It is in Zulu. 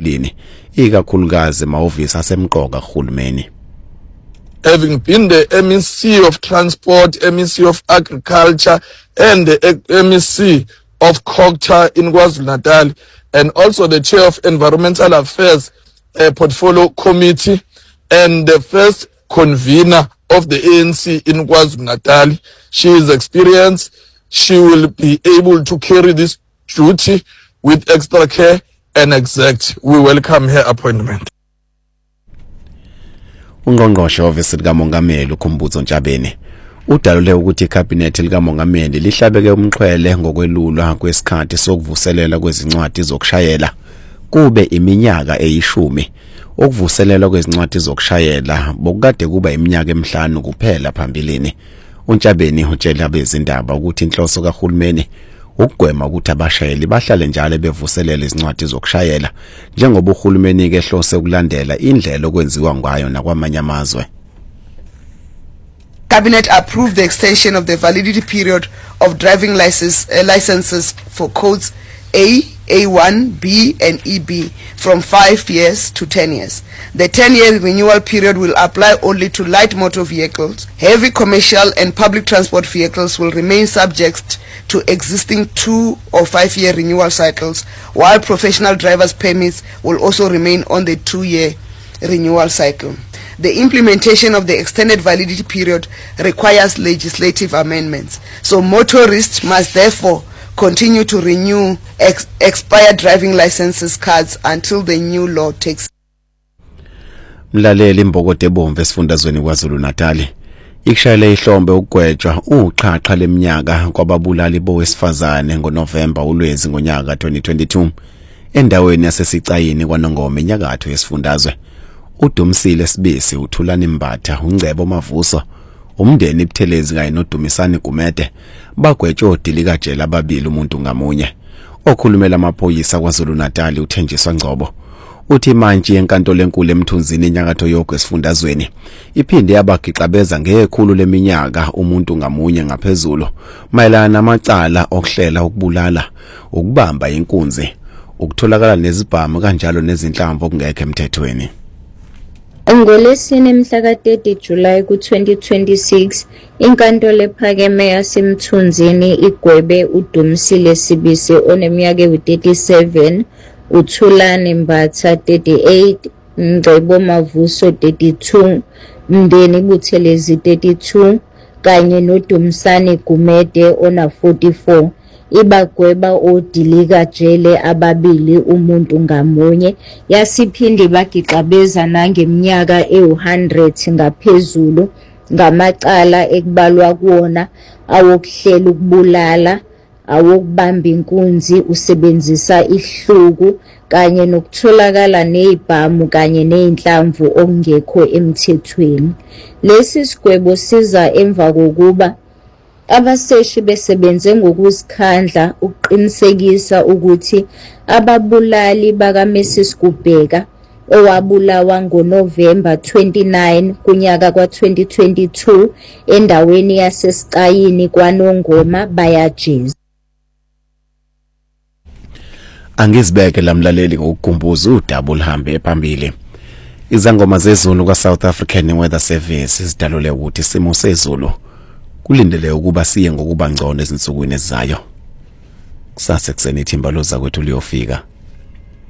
emakolini ikakhulukazi emahhovisi asemqoka kahulumeni. Having been the MEC of Transport, MEC of Agriculture, and the MEC of COGTA in KwaZulu-Natal, and also the Chair of Environmental Affairs Portfolio Committee, and the first convener of the ANC in KwaZulu-Natal. She is experienced. She will be able to carry this duty with extra care and exact. We welcome her appointment. Ungqongqoshe ofisi likamongameli uKhumbuzo Ntshabeni udalule ukuthi icabinet likamongameli lihlabeke umxhwele ngokwelulwa kwesikhathi sokuvuselela kwezincwadi zokushayela kube iminyaka eyishumi. Ukuvuselelwa kwezincwadi zokushayela bokade kuba iminyaka emihlanu kuphela phambilini. uNtshabeni utshela abezindaba ukuthi inhloso kahulumeni ukugwema ukuthi abashayeli bahlale njalo bevuselela izincwadi zokushayela njengoba uhulumeni ke hlose ukulandela indlela okwenziwa ngayo nakwamanye amazwe. Cabinet approved the extension of the validity period of driving licenses for codes A, A1, B, and EB from 5 years to 10 years. The 10-year renewal period will apply only to light motor vehicles. Heavy commercial and public transport vehicles will remain subject to existing 2 or 5-year renewal cycles, while professional drivers' permits will also remain on the 2-year renewal cycle. The implementation of the extended validity period requires legislative amendments. So motorists must therefore continue to renew expired driving licenses cards until the new law takes. Mlaleli imbokode ebomvu esifundazweni KwaZulu-Natal ikushayele ihlombe ukugwetshwa uqhaqha leminyaka kwababulali bowesifazane ngoNovember uLwezi ngonyaka 2022 endaweni yasesicayini kwaNongoma enyakatho yesifundazwe. uDumsile Sibisi, uThulani Mbatha, uNgcebo Mavuso, umndeni Buthelezi kanye noDumisani Gumede bagwetshwa odilika jela ababili umuntu ngamunye. Okhulumela amaphoyisa KwaZulu-Natal uThenjiswa Ngcobo uthi manje enkantolo enkulu eMthunzini enyakatho yonke esifundazweni iphinde yabagixabeza ngekhulu leminyaka umuntu ngamunye ngaphezulu mayelana namacala okuhlela ukubulala, ukubamba inkunzi, ukutholakala nezibhamu kanjalo nezinhlamvu okungekho emthethweni. NgoLwesine mhla ka-30 July ku-2026 inkantolo ephakeme yaseMthunzini igwebe uDumsile Sibisi oneminyaka ewu-37, uThulani Mbatha 38, Ngcebo Mavuso 32, Mndeni Buthelezi 32 kanye noDumisani Gumede ona 44. Ibagweba odilika jele ababili umuntu ngamunye yasiphindi bagixabeza nangeminyaka ewu100 ngaphezulu ngamacala ekubalwa kuona awokuhlela ukubulala, awokubamba inkunzi, usebenzisa ihluku kanye nokutholakala nezibhamu kanye nezinhlamvu okungekho emthethweni. Lesi sigwebo siza emva kokuba abaseshi besebenze ngokuzikhandla ukuqinisekisa ukuthi ababulali bakaMrs Kubheka owabulawa ngoNovember 29 kunyaka kwa2022 endaweni yasesicayini kwaNongoma bayajeza. Angizibeke lamlaleli ngokukhumbuza udaba oluhambe phambili. Izangoma zezulu kwaSouth African Weather Service zidalule ukuthi isimo sezulu kulindele ukuba siye ngokuba ngcono ezinsukwini ezizayo. Kusasa kuseni ithimba loza kwethu liyofika.